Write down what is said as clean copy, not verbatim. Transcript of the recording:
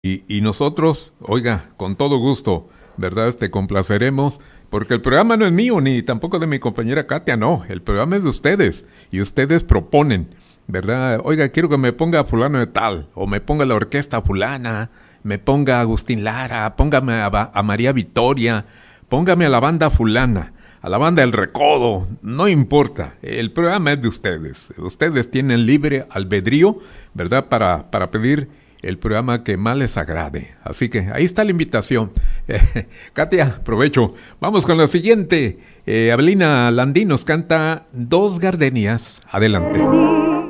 Y nosotros, oiga, con todo gusto, ¿verdad? Complaceremos, porque el programa no es mío, ni tampoco de mi compañera Katia, no, el programa es de ustedes, y ustedes proponen, ¿verdad? Oiga, quiero que me ponga fulano de tal, o me ponga la orquesta fulana, me ponga a Agustín Lara, póngame a María Victoria, póngame a la banda fulana, a la banda El Recodo, no importa, el programa es de ustedes tienen libre albedrío, ¿verdad? Para pedir el programa que más les agrade. Así que ahí está la invitación. Katia, provecho. Vamos con la siguiente. Abelina Landín nos canta Dos Gardenias. Adelante.